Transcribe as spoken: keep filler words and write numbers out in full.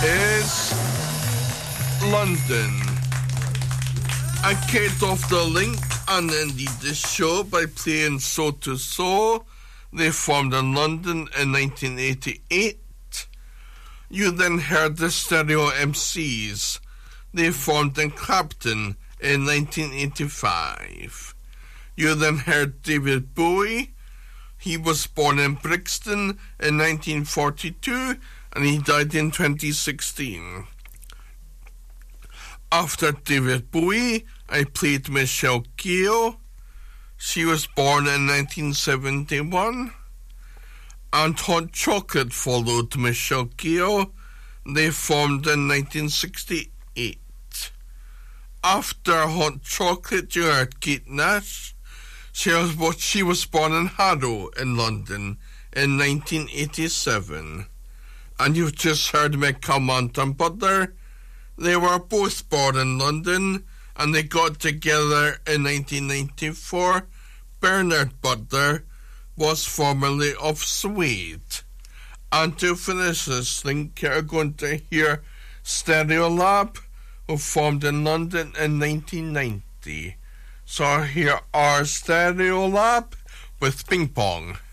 is London. I kicked off the link and ended the show by playing Soul to Soul. They formed in London in nineteen eighty-eight. You then heard the Stereo M Cs. They formed in Clapton in nineteen eighty-five. You then heard David Bowie. He was born in Brixton in nineteen forty-two and he died in twenty sixteen. After David Bowie, I played Michelle Gale. She was born in nineteen seventy-one. And Hot Chocolate followed Michelle Gale. They formed in nineteen sixty-eight. After Hot Chocolate, you heard Kate Nash. She was, she was born in Harrow in London in nineteen eighty-seven. And you've just heard McCalmont and Butler. They were both born in London and they got together in nineteen ninety-four. Bernard Butler was formerly of Suede. And to finish this link, you're going to hear Stereolab, who formed in London in nineteen ninety. So here are Stereolab with Ping Pong.